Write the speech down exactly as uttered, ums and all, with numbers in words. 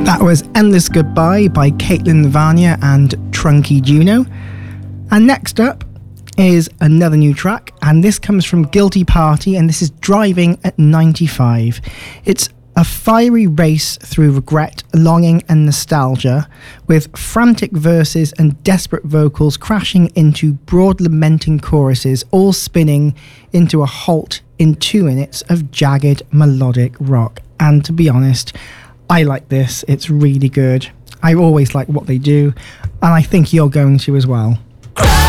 That was Endless Goodbye by Caitlin Vanya and Trunky Juno. And next up is another new track, and this comes from Guilty Party, and this is Driving at ninety-five. It's a fiery race through regret, longing and nostalgia, with frantic verses and desperate vocals crashing into broad lamenting choruses, all spinning into a halt in two minutes of jagged melodic rock. And to be honest, I like this. It's really good. I always like what they do, and I think you're going to as well.